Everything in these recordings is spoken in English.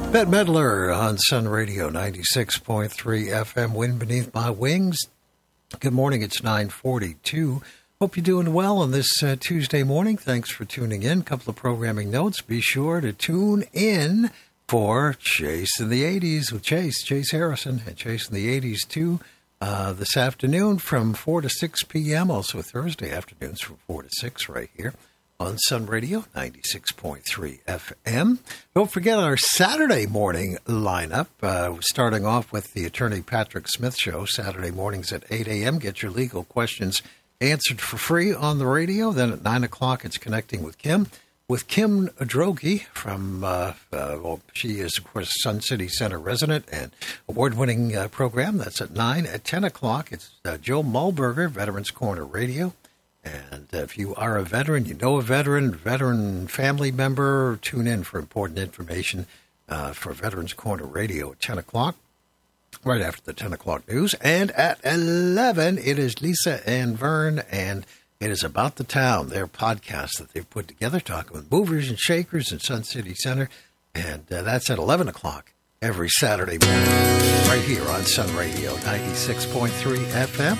Bette Midler on Sun Radio 96.3 FM, Wind Beneath My Wings. Good morning, it's 9:42. Hope you're doing well on this Tuesday morning. Thanks for tuning in. Couple of programming notes. Be sure to tune in for Chase in the 80s with Chase Harrison, and Chase in the 80s too this afternoon from 4 to 6 p.m. Also Thursday afternoons from 4 to 6 right here on Sun Radio 96.3 FM. Don't forget our Saturday morning lineup. Starting off with the Attorney Patrick Smith Show, Saturday mornings at 8 a.m. Get your legal questions answered for free on the radio. Then at 9 o'clock, it's Connecting with Kim Drogi from, she is, of course, Sun City Center resident and award-winning program. That's at 9. At 10 o'clock, it's Joe Mulberger, Veterans Corner Radio. And if you are a veteran, you know a veteran family member, tune in for important information for Veterans Corner Radio at 10 o'clock, right after the 10 o'clock news. And at 11, it is Lisa and Vern, and it is About the Town, their podcast that they've put together, talking with movers and shakers in Sun City Center. And that's at 11 o'clock every Saturday morning, right here on Sun Radio 96.3 FM.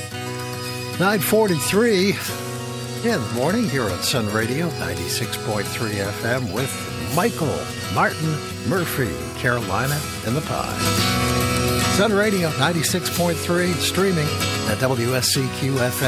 9:43 in the morning here on Sun Radio 96.3 FM with Michael Martin Murphy, Carolina in the Pie. Sun Radio 96.3, streaming at WSCQ FM.